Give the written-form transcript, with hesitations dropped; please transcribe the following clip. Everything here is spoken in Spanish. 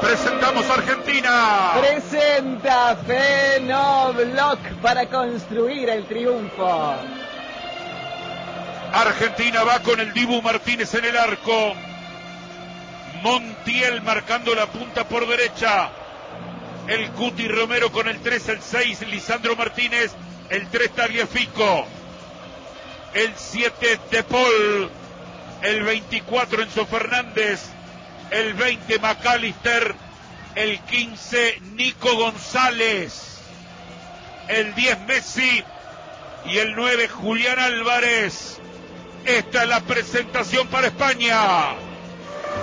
Presentamos Argentina. Presenta Fenobloc para construir el triunfo. Argentina va con el Dibu Martínez en el arco. Montiel marcando la punta por derecha. El Cuti Romero con el 3, el 6, Lisandro Martínez, el 3, Tagliafico, el 7, De Paul, el 24, Enzo Fernández, el 20, McAllister, el 15, Nico González, el 10, Messi y el 9, Julián Álvarez. Esta es la presentación para España.